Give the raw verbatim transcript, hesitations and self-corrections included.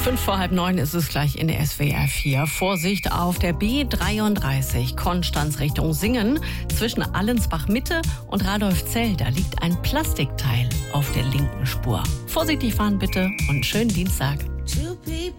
Fünf vor halb neun ist es gleich in der S W R vier. Vorsicht auf der B dreiunddreißig, Konstanz Richtung Singen. Zwischen Allensbach Mitte und Radolfzell, da liegt ein Plastikteil auf der linken Spur. Vorsichtig fahren bitte und schönen Dienstag.